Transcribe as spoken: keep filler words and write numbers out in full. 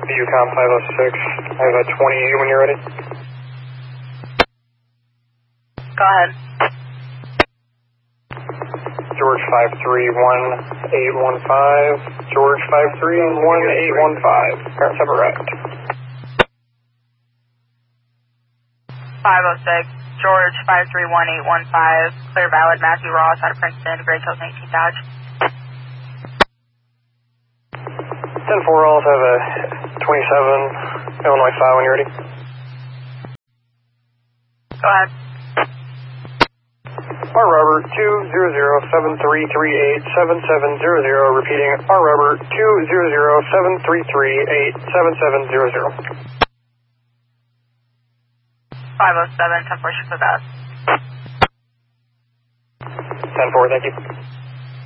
Yukon five oh six, I have a twenty-eight when you're ready. Go ahead. George five three one eight one five, George five three one eight one five, parents have arrived. five oh six, George five three one eight one five, clear valid, Matthew Ross out of Princeton, Great Hills nineteen Dodge. ten four, I'll have a twenty-seven, Illinois five when you're ready. Go ahead. R Robert two zero zero seven three three eight seven seven zero zero, repeating R Robert two zero zero seven three three eight seven seven zero zero. five oh seven, ten four, should put that. ten four, thank you.